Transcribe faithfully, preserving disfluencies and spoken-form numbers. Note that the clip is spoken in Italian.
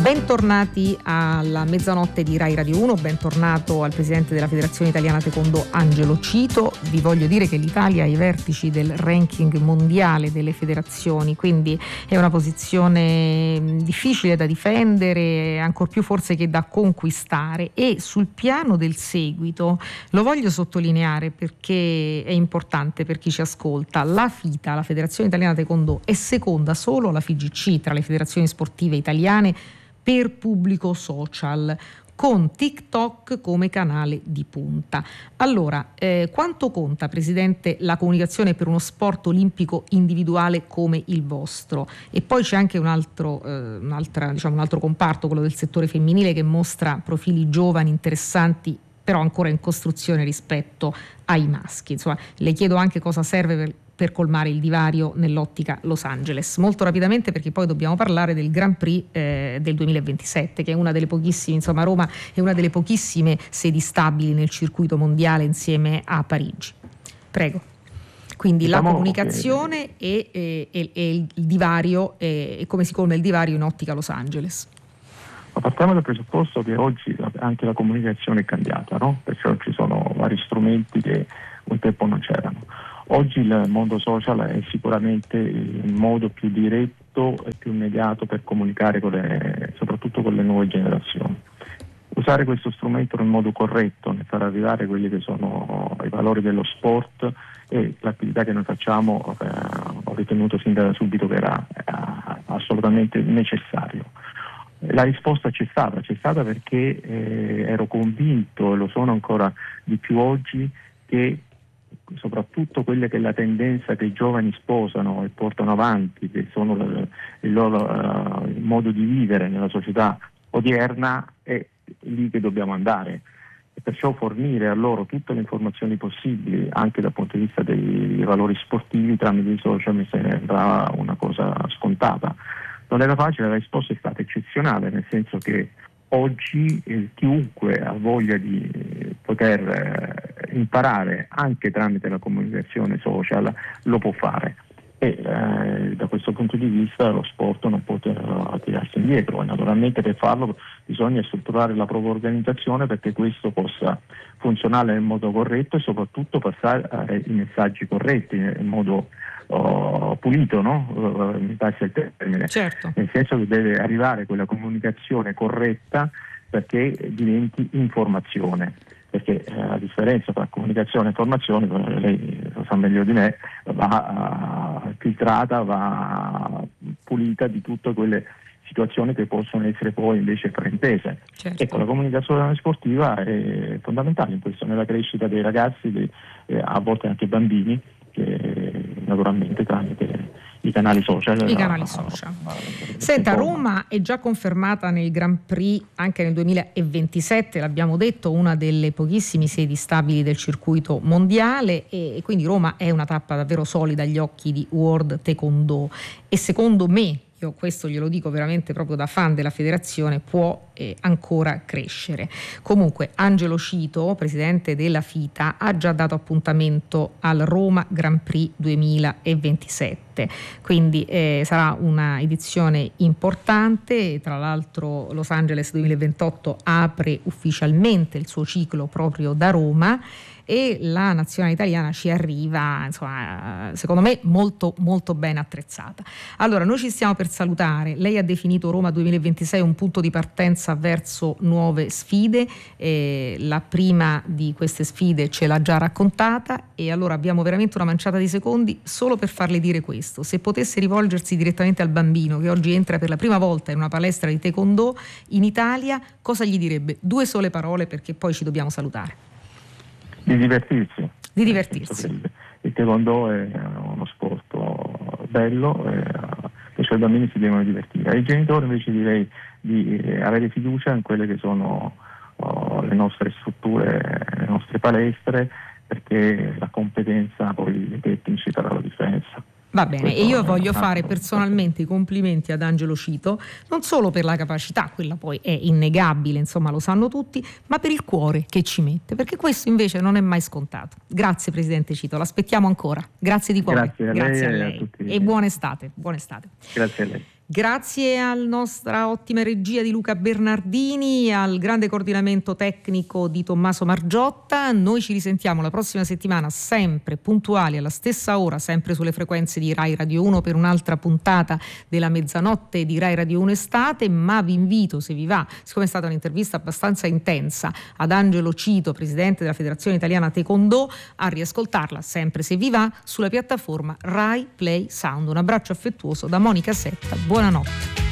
Bentornati alla mezzanotte di Rai Radio uno, bentornato al presidente della Federazione Italiana Taekwondo Angelo Cito. Vi voglio dire che l'Italia è ai vertici del ranking mondiale delle federazioni, quindi è una posizione difficile da difendere, ancor più forse che da conquistare, e sul piano del seguito lo voglio sottolineare perché è importante per chi ci ascolta. La FITA, la Federazione Italiana Taekwondo, è seconda solo alla F I G C tra le federazioni sportive italiane per pubblico social, con TikTok come canale di punta. Allora, eh, quanto conta, Presidente, la comunicazione per uno sport olimpico individuale come il vostro? E poi c'è anche un altro, eh, un'altra, diciamo, un altro comparto, quello del settore femminile, che mostra profili giovani, interessanti, però ancora in costruzione rispetto ai maschi. Insomma, le chiedo anche cosa serve per per colmare il divario nell'ottica Los Angeles. Molto rapidamente, perché poi dobbiamo parlare del Grand Prix eh, del duemilaventisette, che è una delle pochissime, insomma Roma è una delle pochissime sedi stabili nel circuito mondiale insieme a Parigi. Prego. Quindi diciamo la comunicazione che... e, e, e il divario e, e come si colma il divario in ottica Los Angeles. Ma partiamo dal presupposto che oggi anche la comunicazione è cambiata, no? Perciò ci sono vari strumenti che un tempo non c'erano. Oggi il mondo social è sicuramente il modo più diretto e più immediato per comunicare con le, soprattutto con le nuove generazioni. Usare questo strumento nel modo corretto, nel far arrivare quelli che sono i valori dello sport e l'attività che noi facciamo, eh, ho ritenuto sin da subito che era eh, assolutamente necessario. La risposta c'è stata, c'è stata perché eh, ero convinto, e lo sono ancora di più oggi, che soprattutto quelle che è la tendenza che i giovani sposano e portano avanti, che sono il, il loro uh, il modo di vivere nella società odierna, è lì che dobbiamo andare, e perciò fornire a loro tutte le informazioni possibili anche dal punto di vista dei, dei valori sportivi tramite i social mi sembra una cosa scontata. Non era facile, la risposta è stata eccezionale, nel senso che oggi eh, chiunque ha voglia di poter eh, imparare anche tramite la comunicazione social lo può fare, e eh, da questo punto di vista lo sport non può tirarsi indietro, e naturalmente per farlo bisogna strutturare la propria organizzazione perché questo possa funzionare nel modo corretto e soprattutto passare i messaggi corretti in modo Oh, pulito, no? Uh, mi passa il termine, certo. Nel senso che deve arrivare quella comunicazione corretta perché diventi informazione, perché eh, la differenza tra comunicazione e informazione, lei lo sa meglio di me, va uh, filtrata, va pulita di tutte quelle situazioni che possono essere poi invece fraintese. Certo. Ecco, la comunicazione sportiva è fondamentale in questo, nella crescita dei ragazzi, dei, eh, a volte anche bambini, che naturalmente tramite i canali social. I canali social. Senta, Roma è già confermata nel Grand Prix anche nel duemilaventisette, l'abbiamo detto, una delle pochissime sedi stabili del circuito mondiale, e quindi Roma è una tappa davvero solida agli occhi di World Taekwondo, e secondo me, io questo glielo dico veramente proprio da fan della federazione, può eh, ancora crescere. Comunque Angelo Cito, presidente della FITA, ha già dato appuntamento al Roma Grand Prix duemilaventisette, quindi eh, sarà una edizione importante. Tra l'altro Los Angeles duemilaventotto apre ufficialmente il suo ciclo proprio da Roma, e la nazionale italiana ci arriva, insomma, secondo me molto molto ben attrezzata. Allora, noi ci stiamo per salutare. Lei ha definito Roma duemilaventisei un punto di partenza verso nuove sfide, eh, la prima di queste sfide ce l'ha già raccontata, e allora abbiamo veramente una manciata di secondi solo per farle dire questo: se potesse rivolgersi direttamente al bambino che oggi entra per la prima volta in una palestra di Taekwondo in Italia, cosa gli direbbe? Due sole parole, perché poi ci dobbiamo salutare. Di divertirsi. Di divertirsi. Il, il Taekwondo è uno sport bello, e i suoi bambini si devono divertire. Ai genitori invece direi di avere fiducia in quelle che sono oh, le nostre strutture, le nostre palestre, perché la competenza poi dei tecnici farà la differenza. Va bene, e io voglio fare personalmente i complimenti ad Angelo Cito, non solo per la capacità, quella poi è innegabile, insomma lo sanno tutti, ma per il cuore che ci mette, perché questo invece non è mai scontato. Grazie Presidente Cito, l'aspettiamo ancora. Grazie di cuore. Grazie a lei, Grazie a e lei. a tutti. E buona estate, buona estate. Grazie a lei. Grazie alla nostra ottima regia di Luca Bernardini, al grande coordinamento tecnico di Tommaso Margiotta. Noi ci risentiamo la prossima settimana, sempre puntuali alla stessa ora, sempre sulle frequenze di Rai Radio uno per un'altra puntata della mezzanotte di Rai Radio uno Estate, ma vi invito, se vi va, siccome è stata un'intervista abbastanza intensa ad Angelo Cito, presidente della Federazione Italiana Taekwondo, a riascoltarla sempre, se vi va, sulla piattaforma Rai Play Sound. Un abbraccio affettuoso da Monica Setta. Buonanotte.